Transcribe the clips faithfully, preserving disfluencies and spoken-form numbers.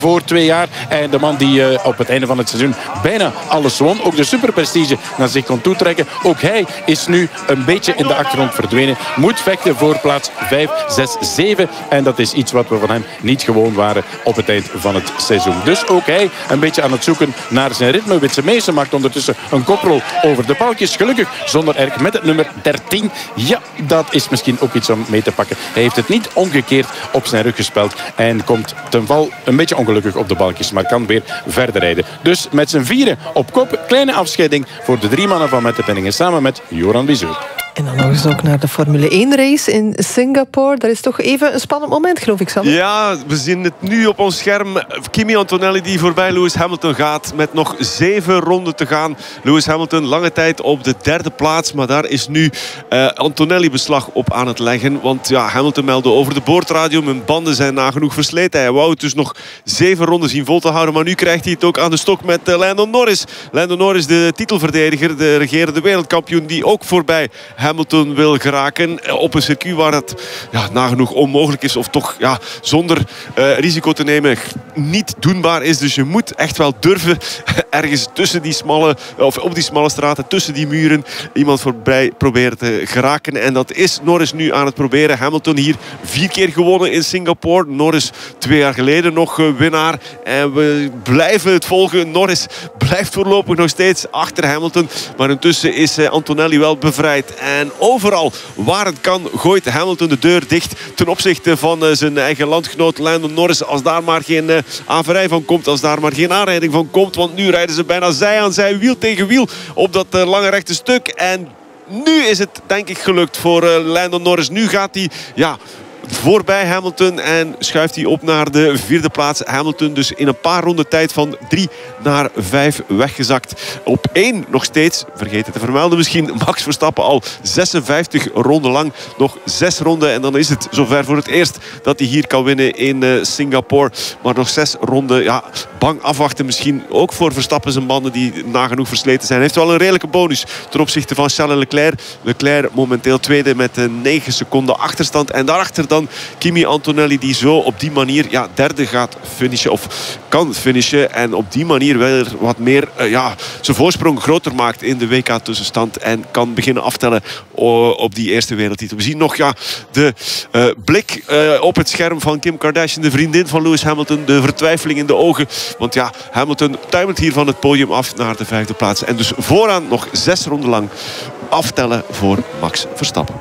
Voor twee jaar. En de man die uh, op het einde van het seizoen bijna alles won. Ook de superprestige naar zich kon toetrekken. Ook hij is nu een beetje in de achtergrond verdwenen. Moet vechten voor plaats vijf, zes, zeven. En dat is iets wat we van hem niet gewoon waren op het eind van het seizoen. Dus ook hij een beetje aan het zoeken naar zijn ritme. Witse Meesen maakt ondertussen een koprol over de balkjes. Gelukkig zonder erg met het nummer dertien. Ja, dat is misschien ook iets om mee te pakken. Hij heeft het niet omgekeerd op zijn rug gespeld. En komt ten val een beetje ongelukkig op de balkjes, maar kan weer verder rijden. Dus met z'n vieren op kop, kleine afscheiding voor de drie mannen van Mettepenningen samen met Joran Bizot. En dan nog eens ook naar de Formule één race in Singapore. Dat is toch even een spannend moment, geloof ik, Sam. Ja, we zien het nu op ons scherm. Kimi Antonelli die voorbij Lewis Hamilton gaat met nog zeven ronden te gaan. Lewis Hamilton lange tijd op de derde plaats, maar daar is nu uh, Antonelli beslag op aan het leggen. Want ja, Hamilton meldde over de boordradio: mijn banden zijn nagenoeg versleten. Hij wou het dus nog zeven ronden zien vol te houden, maar nu krijgt hij het ook aan de stok met uh, Lando Norris. Lando Norris, de titelverdediger, de regerende wereldkampioen, die ook voorbij Hamilton wil geraken op een circuit waar het ja, nagenoeg onmogelijk is, of toch ja, zonder uh, risico te nemen niet doenbaar is. Dus je moet echt wel durven ergens tussen die smalle, of op die smalle straten, tussen die muren, iemand voorbij proberen te geraken. En dat is Norris nu aan het proberen. Hamilton hier vier keer gewonnen in Singapore. Norris twee jaar geleden nog uh, winnaar. En we blijven het volgen. Norris blijft voorlopig nog steeds achter Hamilton. Maar intussen is uh, Antonelli wel bevrijd. En overal waar het kan gooit Hamilton de deur dicht ten opzichte van uh, zijn eigen landgenoot Lando Norris. Als daar maar geen uh, averij van komt, als daar maar geen aanrijding van komt. Want nu rijden ze bijna zij aan zij, wiel tegen wiel op dat uh, lange rechte stuk. En nu is het denk ik gelukt voor uh, Lando Norris. Nu gaat hij ja, voorbij Hamilton en schuift hij op naar de vierde plaats. Hamilton dus in een paar ronden tijd van drie naar vijf weggezakt. Op één nog steeds, vergeten te vermelden misschien, Max Verstappen al zesenvijftig ronden lang. Nog zes ronden en dan is het zover voor het eerst dat hij hier kan winnen in uh, Singapore. Maar nog zes ronden, ja, bang afwachten misschien. Ook voor Verstappen zijn banden die nagenoeg versleten zijn. Hij heeft wel een redelijke bonus ten opzichte van Charles Leclerc. Leclerc momenteel tweede met uh, negen seconden achterstand. En daarachter dan Kimi Antonelli die zo op die manier ja, derde gaat finishen of kan finishen. En op die manier weer wat meer uh, ja, zijn voorsprong groter maakt in de W K-tussenstand. En kan beginnen aftellen uh, op die eerste wereldtitel. We zien nog ja, de uh, blik uh, op het scherm van Kim Kardashian, de vriendin van Lewis Hamilton. De vertwijfeling in de ogen. Want ja, Hamilton tuimelt hier van het podium af naar de vijfde plaats. En dus vooraan nog zes ronden lang aftellen voor Max Verstappen.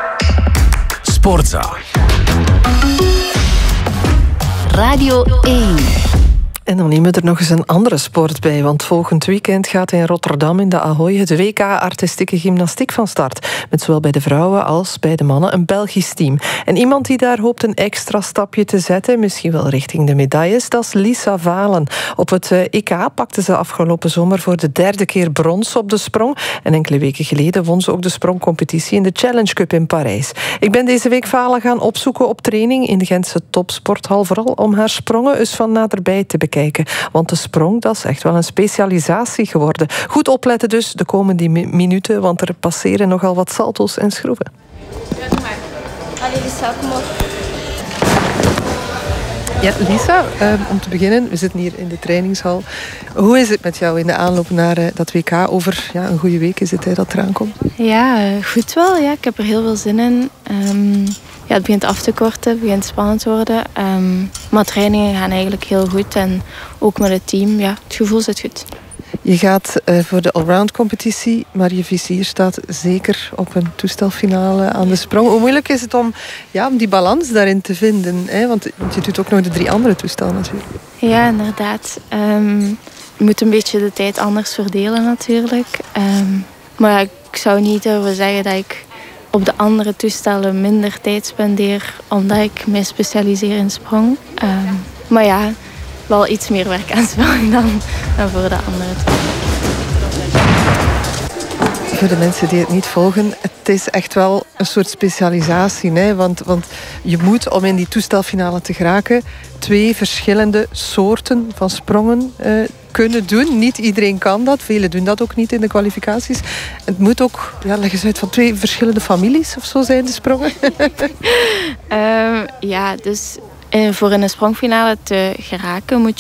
Sportza. Radio één. En dan nemen we er nog eens een andere sport bij. Want volgend weekend gaat in Rotterdam in de Ahoy het W K artistieke gymnastiek van start. Met zowel bij de vrouwen als bij de mannen een Belgisch team. En iemand die daar hoopt een extra stapje te zetten, misschien wel richting de medailles, dat is Lisa Valen. Op het E K pakte ze afgelopen zomer voor de derde keer brons op de sprong. En enkele weken geleden won ze ook de sprongcompetitie in de Challenge Cup in Parijs. Ik ben deze week Valen gaan opzoeken op training in de Gentse topsporthal. Vooral om haar sprongen eens van naderbij te bekijken. Kijken. Want de sprong, dat is echt wel een specialisatie geworden. Goed opletten dus de komende minuten, want er passeren nogal wat salto's en schroeven. Ja, doe maar. Allee, Lisa, kom op. Ja, Lisa, uh, om te beginnen, we zitten hier in de trainingshal. Hoe is het met jou in de aanloop naar uh, dat W K? Over ja, een goede week is het hè, dat eraan komt. Ja, uh, goed wel. Ja. Ik heb er heel veel zin in. Um, ja, het begint af te korten, het begint spannend te worden. Um, maar trainingen gaan eigenlijk heel goed. En ook met het team, ja, het gevoel zit goed. Je gaat uh, voor de allround competitie, maar je vizier staat zeker op een toestelfinale aan de sprong. Hoe moeilijk is het om, ja, om die balans daarin te vinden? Hè? Want, want je doet ook nog de drie andere toestellen natuurlijk. Ja, inderdaad. Um, je moet een beetje de tijd anders verdelen natuurlijk. Um, maar ja, ik zou niet durven zeggen dat ik op de andere toestellen minder tijd spendeer, omdat ik me specialiseer in sprong. Um, maar ja, wel iets meer werk aan sprong dan, dan voor de andere toestellen. Voor de mensen die het niet volgen, het is echt wel een soort specialisatie. Hè? Want, want je moet, om in die toestelfinale te geraken, twee verschillende soorten van sprongen uh, kunnen doen. Niet iedereen kan dat. Velen doen dat ook niet in de kwalificaties. Het moet ook, ja, leg eens uit, van twee verschillende families of zo zijn de sprongen. uh, ja, dus uh, voor in de sprongfinale te geraken moet